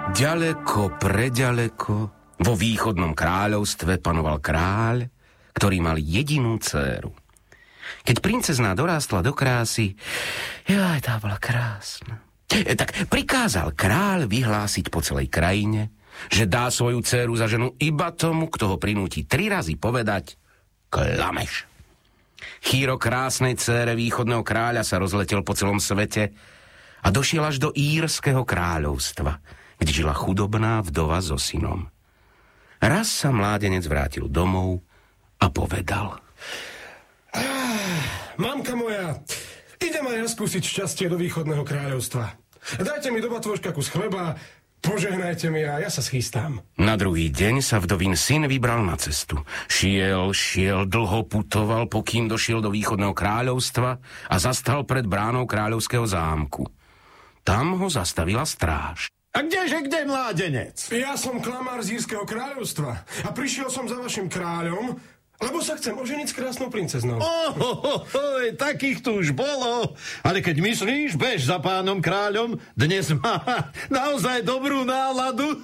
Ďaleko, preďaleko, vo východnom kráľovstve panoval kráľ, ktorý mal jedinú dcéru. Keď princezná dorástla do krásy, tá bola krásna, tak prikázal kráľ vyhlásiť po celej krajine, že dá svoju dcéru za ženu iba tomu, kto ho prinúti 3 razy povedať klameš. Chýro krásnej dcére východného kráľa sa rozletel po celom svete a došiel až do írskeho kráľovstva, kde žila chudobná vdova so synom. Raz sa mládenec vrátil domov a povedal: Mamka moja, idem aj ja skúsiť šťastie do východného kráľovstva. Dajte mi do batôžka kus chleba, požehnajte mi a ja sa schystám. Na druhý deň sa vdovín syn vybral na cestu. Šiel, dlho putoval, pokým došiel do východného kráľovstva a zastal pred bránou kráľovského zámku. Tam ho zastavila stráž. A kde mládenec? Ja som klamár z írskeho kráľovstva a prišiel som za vašim kráľom, lebo sa chcem oženiť s krásnou princeznou. Takých tu už bolo. Ale keď myslíš, bež za pánom kráľom, dnes má naozaj dobrú náladu.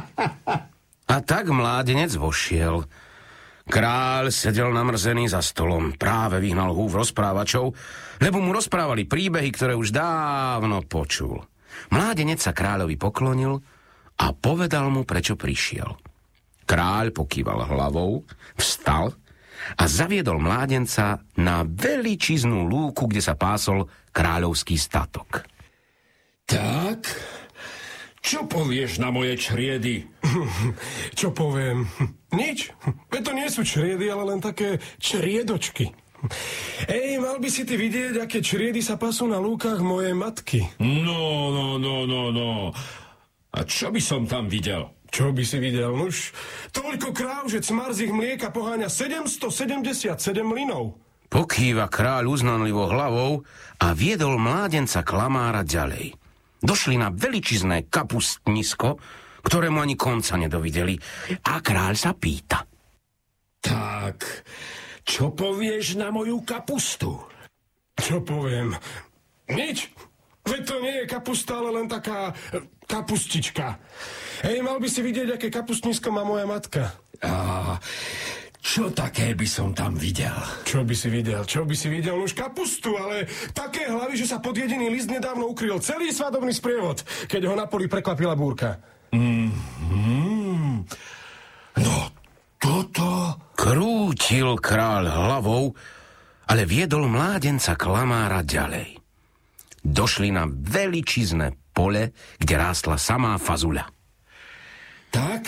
A tak mládenec vošiel. Kráľ sedel namrzený za stolom, práve vyhnal húf rozprávačov, lebo mu rozprávali príbehy, ktoré už dávno počul. Mládenec sa kráľovi poklonil a povedal mu, prečo prišiel. Kráľ pokýval hlavou, vstal a zaviedol mládenca na veličiznú lúku, kde sa pásol kráľovský statok. Tak, čo povieš na moje čriedy? Čo poviem? Nič. Veď to nie sú čriedy, ale len také čriedočky. Mal by si ty vidieť, aké čriedy sa pasú na lúkach mojej matky. No. A čo by som tam videl? Čo by si videl? Nuž, toľko kráv, že cmar z ich mlieka poháňa 777 mlynov. Pokýva kráľ uznanlivo hlavou a viedol mládenca klamára ďalej. Došli na veličizné kapustnisko, ktorému ani konca nedovideli. A kráľ sa pýta: Tak, čo povieš na moju kapustu? Čo poviem? Nič. Veď to nie je kapusta, ale len taká kapustička. Mal by si vidieť, aké kapustnisko má moja matka. A čo také by som tam videl? Čo by si videl? Už kapustu, ale také hlavy, že sa pod jediný list nedávno ukryl celý svadobný sprievod, keď ho na poli prekvapila búrka. No, toto... Krútil kráľ hlavou, ale viedol mládenca klamára ďalej. Došli na veličizné pole, kde rástla samá fazuľa. Tak,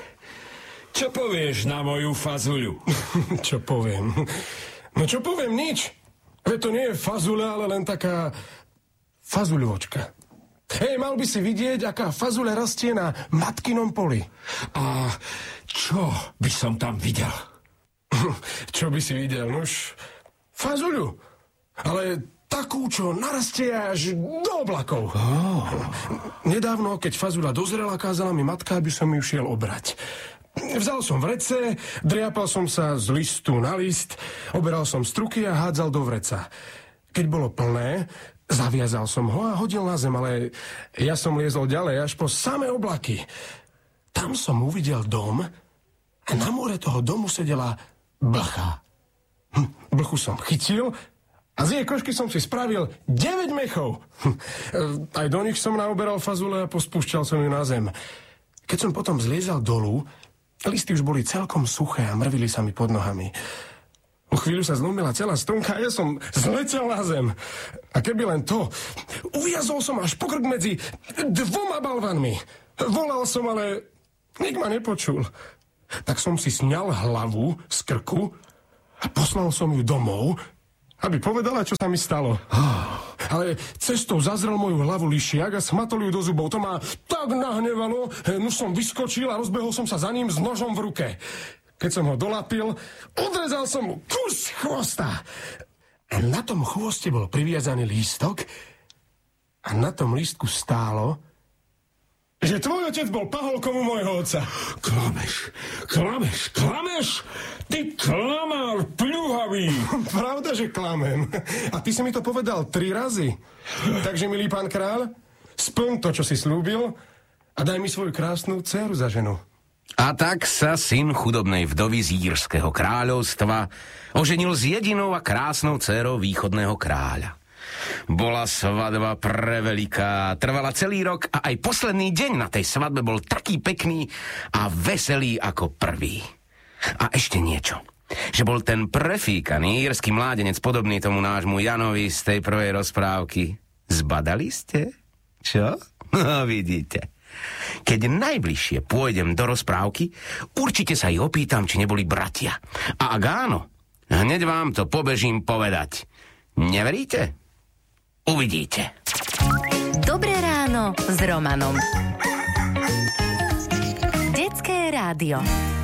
čo povieš na moju fazuľu? Čo poviem? No čo poviem, nič. Veď to nie je fazuľa, ale len taká fazuľočka. Mal by si vidieť, aká fazuľa rastie na matkinom poli. A čo by som tam videl? Čo by si videl? Nož, fazuľu. Ale takú, čo narastie až do oblakov. Nedávno, keď fazuľa dozrela, kázala mi matka, aby som ju šiel obrať. Vzal som vrece, driapal som sa z listu na list, oberal som struky a hádzal do vreca. Keď bolo plné, zaviazal som ho a hodil na zem, ale ja som liezol ďalej až po samé oblaky. Tam som uvidel dom a na múre toho domu sedela blcha. Blchu som chytil a z jej košky som si spravil 9 mechov. Aj do nich som naoberal fazule a pospúšťal som ju na zem. Keď som potom zliezal dolu, listy už boli celkom suché a mrvili sa mi pod nohami. O chvíľu sa zlomila celá stonka a ja som zletel na zem. A keby len to, uviazol som až po krk medzi 2 balvanmi. Volal som, ale nik ma nepočul. Tak som si sňal hlavu z krku a poslal som ju domov, aby povedala, čo sa mi stalo. Ale cestou zazrel moju hlavu lišiak a smatol ju do zubov. To ma tak nahnevalo, už som vyskočil a rozbehol som sa za ním s nožom v ruke. Keď som ho dolapil, odrezal som mu kus chvosta. A na tom chvoste bol priviazaný lístok a na tom lístku stálo, že tvoj otec bol paholkom u môjho otca. Klameš? Ty klamár pľúhavý. Pravda, že klamem. A ty si mi to povedal 3 razy. Takže, milý pán kráľ, splň to, čo si slúbil a daj mi svoju krásnu dcéru za ženu. A tak sa syn chudobnej vdovy z Írskeho kráľovstva oženil s jedinou a krásnou dcérou východného kráľa. Bola svadba preveliká, trvala celý rok a aj posledný deň na tej svadbe bol taký pekný a veselý ako prvý. A ešte niečo, že bol ten prefíkaný írsky mládenec podobný tomu nášmu Janovi z tej prvej rozprávky. Zbadali ste? Čo? No vidíte. Keď najbližšie pôjdem do rozprávky, určite sa ich opýtam, či neboli bratia. A ak áno, hneď vám to pobežím povedať. Neveríte? Uvidíte. Dobré ráno s Romanom. Detské rádio.